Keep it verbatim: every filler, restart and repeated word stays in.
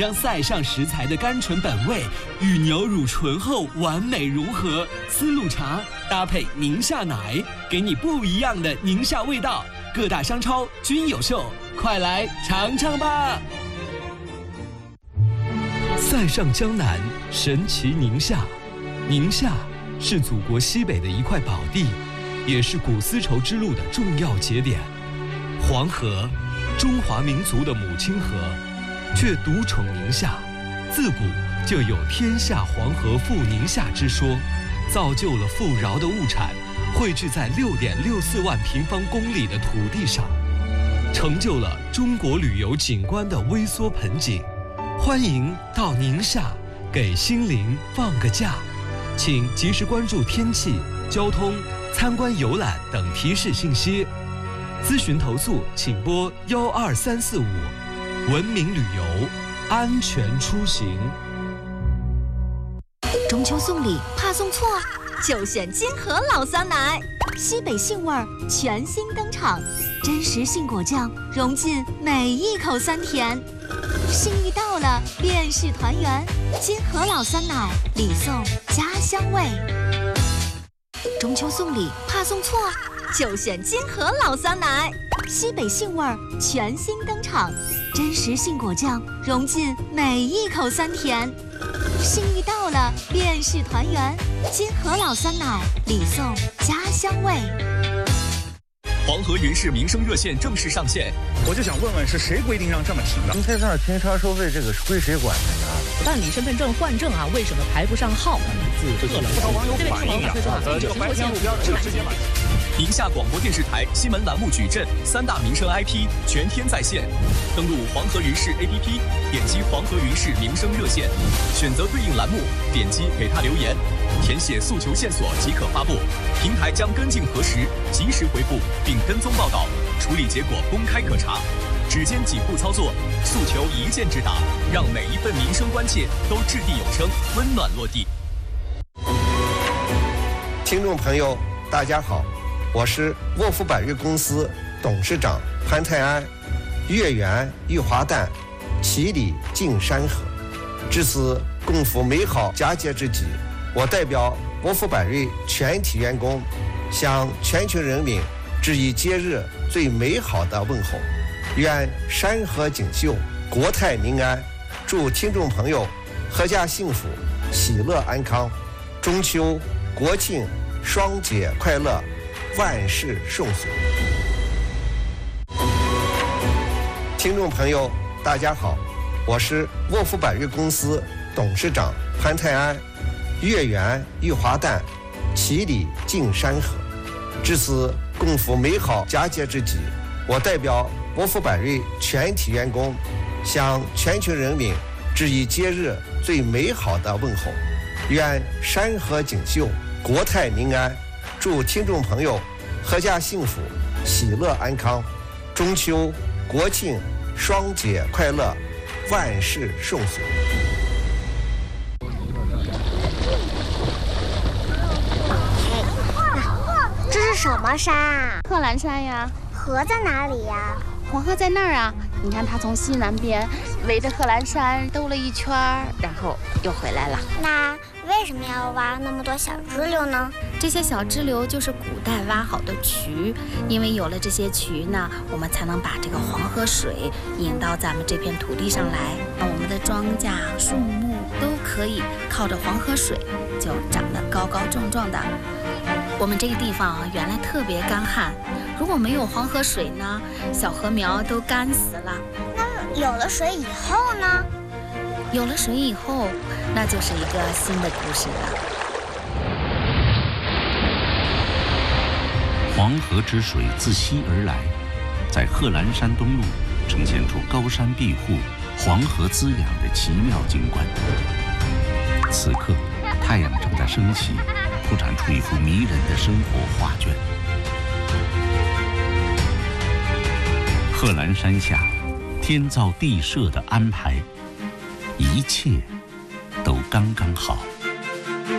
将塞上食材的甘醇本味与牛乳醇厚完美融合，丝路茶搭配宁夏奶，给你不一样的宁夏味道。各大商超均有售，快来尝尝吧！塞上江南，神奇宁夏。宁夏是祖国西北的一块宝地，也是古丝绸之路的重要节点。黄河，中华民族的母亲河，却独宠宁夏。自古就有天下黄河赴宁夏之说，造就了富饶的物产汇聚在六点六四万平方公里的土地上，成就了中国旅游景观的微缩盆景。欢迎到宁夏，给心灵放个假。请及时关注天气、交通、参观游览等提示信息。咨询投诉请拨幺二三四五。文明旅游，安全出行。 中秋送礼怕送错，就选金河老酸奶，西北杏味儿全新登场，真实杏果酱融进每一口酸甜。心意到了，便是团圆。金河老酸奶，礼送家乡味。中秋送礼怕送错，就选金河老酸奶，西北杏味儿全新登场，真实杏果酱融进每一口酸甜。心意到了，便是团圆。金河老酸奶，礼送家乡味。 黄河云氏民生热线正式上线， 我就想问问，是谁规定让这么停的？ 停车场停车收费这个是归谁管的呀？ 办理身份证换证啊，为什么排不上号？ 自测了，不少网友反映啊，呃，这个白天路标这个直接买。 宁夏广播电视台新闻栏目矩阵三大民生 I P 全天在线，登录黄河云氏 A P P， 点击黄河云氏民生热线，选择对应栏目，点击给他留言，填写诉求线索即可发布，平台将跟进核实，及时回复并跟踪报道，处理结果公开可查。只见几步操作，诉求一键直达，让每一份民生关切都掷地有声，温暖落地。 听众朋友，大家好，我是沃福百瑞公司董事长潘泰安。月圆玉华诞，其理尽山河。至此共赴美好佳节之际，我代表沃福百瑞全体员工，向全球人民致以节日最美好的问候。愿山河锦绣，国泰民安。祝听众朋友阖家幸福，喜乐安康。中秋、国庆双节快乐，万事顺遂。听众朋友，大家好，我是沃福百瑞公司董事长潘泰安。月圆玉华诞，其理尽山河。至此共赴美好佳节之际，我代表沃福百瑞全体员工，向全球人民致以节日最美好的问候。愿山河锦绣，国泰民安。祝听众朋友阖家幸福，喜乐安康。中秋、国庆双节快乐，万事顺遂。 这是什么山啊？ 贺兰山呀。 河在哪里呀？ 黄河在那儿啊。你看它从西南边围着贺兰山兜了一圈，然后又回来了。 那为什么要挖那么多小支流呢？ 这些小支流就是古代挖好的渠，因为有了这些渠呢，我们才能把这个黄河水引到咱们这片土地上来，那我们的庄稼、树木都可以靠着黄河水就长得高高壮壮的。我们这个地方啊，原来特别干旱，如果没有黄河水呢，小禾苗都干死了。 那有了水以后呢？ 有了水以后，那就是一个新的故事了。 黄河之水自西而来，在贺兰山东麓呈现出高山庇护、黄河滋养的奇妙景观。此刻，太阳正在升起，铺展出一幅迷人的生活画卷。贺兰山下，天造地设的安排，一切都刚刚好。